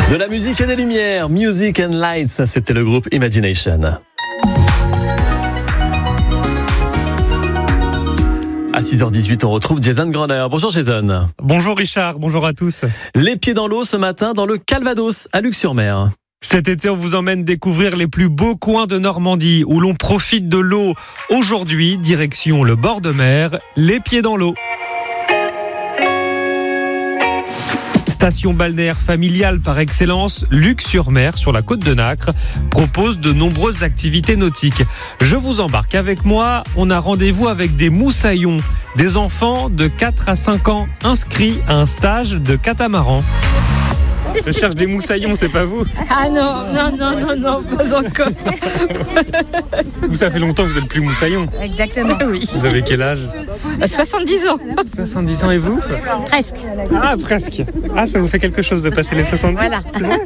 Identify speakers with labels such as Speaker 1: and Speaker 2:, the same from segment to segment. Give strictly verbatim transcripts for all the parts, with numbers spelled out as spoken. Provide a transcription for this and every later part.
Speaker 1: De la musique et des lumières, Music and Lights, ça c'était le groupe Imagination. À six heures dix-huit, on retrouve Jason Gröner. Bonjour Jason.
Speaker 2: Bonjour Richard, bonjour à tous.
Speaker 1: Les pieds dans l'eau ce matin dans le Calvados, à Luc-sur-Mer.
Speaker 2: Cet été, on vous emmène découvrir les plus beaux coins de Normandie où l'on profite de l'eau. Aujourd'hui, direction le bord de mer, les pieds dans l'eau. Station balnéaire familiale par excellence, Luc-sur-Mer, sur la côte de Nacre, propose de nombreuses activités nautiques. Je vous embarque avec moi, on a rendez-vous avec des moussaillons, des enfants de quatre à cinq ans inscrits à un stage de catamaran. Je cherche des moussaillons, c'est pas vous?
Speaker 3: Ah non, non, non, non, non, pas encore.
Speaker 2: Vous, ça fait longtemps que vous êtes plus moussaillon.
Speaker 3: Exactement, oui.
Speaker 2: Vous avez quel âge?
Speaker 3: soixante-dix ans.
Speaker 2: soixante-dix ans et vous?
Speaker 3: Presque.
Speaker 2: Ah, presque. Ah, ça vous fait quelque chose de passer les soixante-dix?
Speaker 3: Voilà.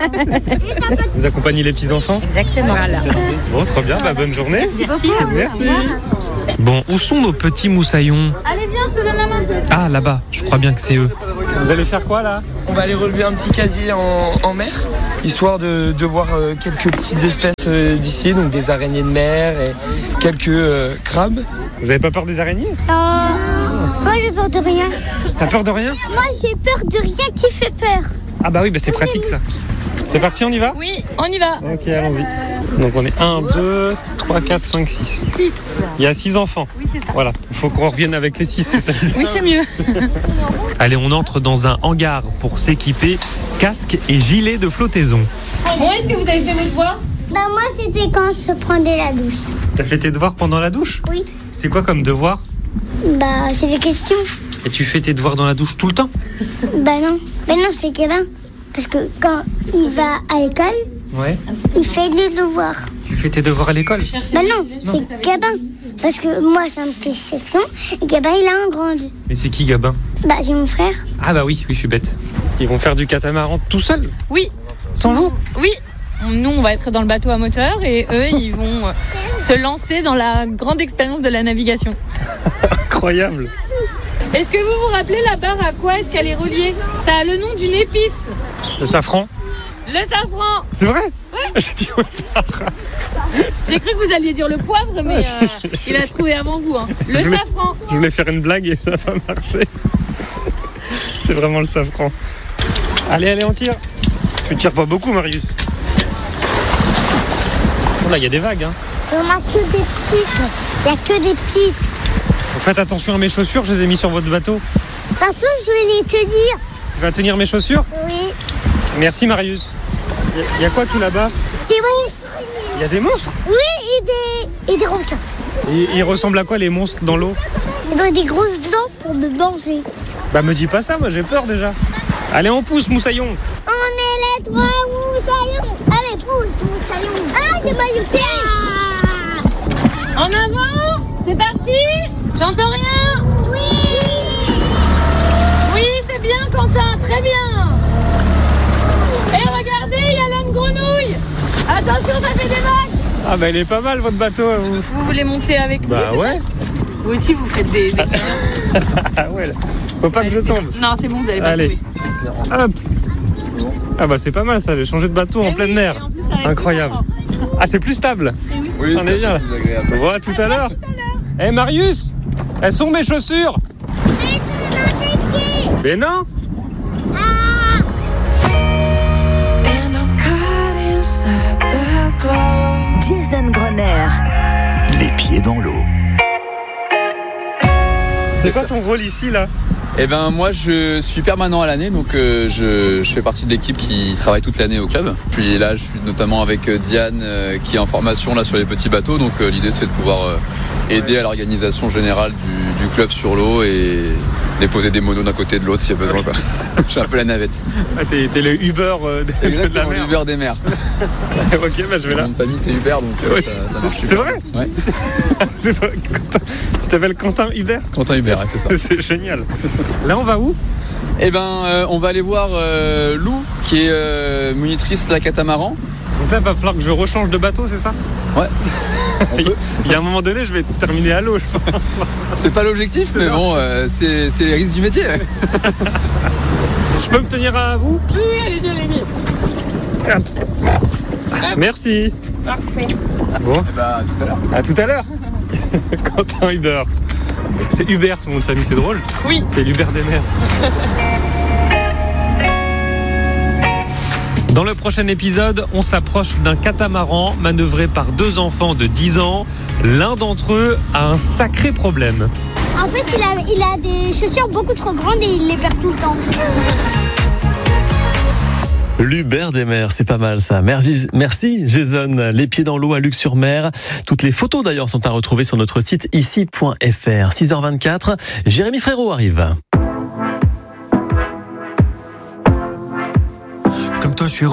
Speaker 2: Vous accompagnez les petits-enfants?
Speaker 3: Exactement. Voilà.
Speaker 2: Bon, trop bien, bah, bonne journée.
Speaker 3: Merci beaucoup.
Speaker 2: Merci. Bon, où sont nos petits moussaillons?
Speaker 3: Allez, viens, je te donne la main.
Speaker 2: Ah, là-bas, je crois bien que c'est eux. Vous allez faire quoi là?
Speaker 4: On va aller relever un petit casier en, en mer, histoire de, de voir euh, quelques petites espèces euh, d'ici, donc des araignées de mer et quelques euh, crabes.
Speaker 2: Vous avez pas peur des araignées?
Speaker 5: Euh, moi j'ai peur de rien.
Speaker 2: T'as peur de rien?
Speaker 5: Moi j'ai peur de rien qui fait peur.
Speaker 2: Ah bah oui, bah c'est pratique ça. C'est parti, on y va?
Speaker 3: Oui, on y va.
Speaker 2: Ok, allons-y. Donc on est un, deux, trois, quatre, cinq, six.
Speaker 3: six.
Speaker 2: Il y a six enfants.
Speaker 3: Oui, c'est ça.
Speaker 2: Voilà, il faut qu'on revienne avec les six, c'est ça?
Speaker 3: Oui, c'est mieux.
Speaker 2: Allez, on entre dans un hangar pour s'équiper, casque et gilet de flottaison.
Speaker 3: Bon, est-ce que vous avez fait vos devoirs?
Speaker 5: Bah moi c'était quand je prenais la douche.
Speaker 2: T'as fait tes devoirs pendant la douche?
Speaker 5: Oui.
Speaker 2: C'est quoi comme devoir?
Speaker 5: Bah c'est des questions.
Speaker 2: Et tu fais tes devoirs dans la douche tout le temps?
Speaker 5: Bah non. Bah non c'est Gabin. Parce que quand il va à l'école,
Speaker 2: Ouais.
Speaker 5: il fait les devoirs.
Speaker 2: Tu fais tes devoirs à l'école?
Speaker 5: Bah non, c'est Gabin. Parce que moi j'ai un petit section et Gabin il a un grand.
Speaker 2: Mais c'est qui Gabin?
Speaker 5: Bah c'est mon frère.
Speaker 2: Ah bah oui, oui, je suis bête. Ils vont faire du catamaran tout seuls?
Speaker 3: Oui.
Speaker 2: Sans vous?
Speaker 3: Oui. Nous, on va être dans le bateau à moteur et eux, ils vont euh, se lancer dans la grande expérience de la navigation.
Speaker 2: Incroyable.
Speaker 3: Est-ce que vous vous rappelez la barre, à quoi est-ce qu'elle est reliée? Ça a le nom d'une épice.
Speaker 2: Le safran?
Speaker 3: Le safran.
Speaker 2: C'est vrai? Ouais. J'ai dit au safran.
Speaker 3: J'ai cru que vous alliez dire le poivre, mais euh, il a trouvé avant vous. Hein. Le
Speaker 2: je voulais,
Speaker 3: safran.
Speaker 2: Je voulais faire une blague et ça n'a pas marché. C'est vraiment le safran. Allez, allez, on tire. Tu tires pas beaucoup, Marius. Oh là, il y a des vagues. Hein.
Speaker 5: On a que des petites. Il y a que des petites.
Speaker 2: Faites attention à mes chaussures, je les ai mis sur votre bateau.
Speaker 5: De toute façon, je vais les tenir.
Speaker 2: Tu vas tenir mes chaussures?
Speaker 5: Oui.
Speaker 2: Merci, Marius. Il y, y a quoi tout là-bas?
Speaker 5: Des monstres.
Speaker 2: Il y a des monstres?
Speaker 5: Oui, et des, et des requins.
Speaker 2: Et ils ressemblent à quoi les monstres dans l'eau?
Speaker 5: Ils ont des grosses dents pour me manger.
Speaker 2: Bah me dis pas ça, moi j'ai peur déjà. Allez, on pousse, moussaillon.
Speaker 5: On est les trois moussaillons. Allez, pousse, moussaillon. Ah, j'ai mal au pied.
Speaker 3: En avant. C'est parti. J'entends rien.
Speaker 5: Oui.
Speaker 3: Oui, c'est bien, Quentin. Très bien. Et regardez, il y a l'homme grenouille. Attention, ça fait des vagues.
Speaker 2: Ah bah il est pas mal votre bateau. Vous,
Speaker 3: Vous voulez monter avec nous?
Speaker 2: bah ouais.
Speaker 3: Vous aussi, vous faites des expériences.
Speaker 2: Ah ouais, là. Faut pas que je tombe.
Speaker 3: Non, c'est bon, vous allez pas
Speaker 2: Allez.
Speaker 3: tomber.
Speaker 2: Hop. Ah bah c'est pas mal ça, j'ai changé de bateau en
Speaker 3: Eh
Speaker 2: pleine
Speaker 3: oui,
Speaker 2: mer.
Speaker 3: et en plus, ça va être
Speaker 2: Incroyable.
Speaker 3: plus fort.
Speaker 2: Ah c'est plus stable.
Speaker 4: Oui,
Speaker 2: On est bien là. On voit tout à l'heure. Eh hey, Marius, elles sont mes chaussures?
Speaker 5: Mais c'est dans tes pieds.
Speaker 2: Mais non.
Speaker 5: Ah.
Speaker 6: Jason Gröner.
Speaker 1: Les pieds dans l'eau.
Speaker 2: C'est quoi ton rôle ici là?
Speaker 7: Eh ben moi je suis permanent à l'année, donc euh, je, je fais partie de l'équipe qui travaille toute l'année au club. Puis là je suis notamment avec euh, Diane euh, qui est en formation là sur les petits bateaux, donc euh, l'idée c'est de pouvoir euh, aider à l'organisation générale du, du club sur l'eau et déposer des monos d'un côté et de l'autre s'il y a besoin quoi. Je suis un peu la navette.
Speaker 2: Ah, t'es, t'es le Uber euh, de, de la mer.
Speaker 7: Uber des mers.
Speaker 2: Ok, bah je vais là.
Speaker 7: Mon nom de famille c'est Uber, donc euh,
Speaker 2: Ouais,
Speaker 7: ça, ça marche.
Speaker 2: c'est
Speaker 7: super.
Speaker 2: vrai?
Speaker 7: Ouais.
Speaker 2: C'est vrai, Quentin. Tu t'appelles Quentin Hubert?
Speaker 7: Quentin Uber, ouais, c'est ça.
Speaker 2: C'est génial. Là on va où?
Speaker 7: Eh ben euh, on va aller voir euh, Lou qui est euh, monitrice de la catamaran.
Speaker 2: Donc là il va falloir que je rechange de bateau, c'est ça?
Speaker 7: Ouais. On peut.
Speaker 2: Il y a un moment donné je vais terminer à l'eau, je pense.
Speaker 7: C'est pas l'objectif, mais bon, euh, c'est, c'est les risques du métier.
Speaker 2: Je peux me tenir à vous?
Speaker 3: Oui, allez-y, allez-y.
Speaker 2: Merci.
Speaker 3: Parfait.
Speaker 2: Bon,
Speaker 7: Eh ben, à tout à l'heure.
Speaker 2: à tout à l'heure. Quentin Hubert. C'est Hubert son nom de famille, c'est drôle.
Speaker 3: Oui.
Speaker 2: C'est l'Hubert des mers. Dans le prochain épisode, on s'approche d'un catamaran manœuvré par deux enfants de dix ans. L'un d'entre eux a un sacré problème.
Speaker 5: En fait, il a, il a des chaussures beaucoup trop grandes et il les perd tout le temps.
Speaker 1: L'Hubert des mers, c'est pas mal ça. Merci, merci Jason. Les pieds dans l'eau à Luc-sur-Mer. Toutes les photos d'ailleurs sont à retrouver sur notre site ici point f r. six heures vingt-quatre, Jérémy Frérot arrive.
Speaker 8: Comme toi, je suis